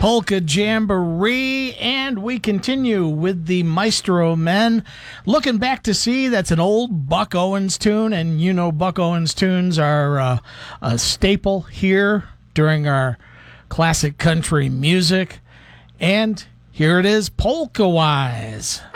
Polka Jamboree, and we continue with the Maestro Men. Looking back to see, that's an old Buck Owens tune, and you know Buck Owens tunes are a staple here during our classic country music. And here it is, Polka Wise.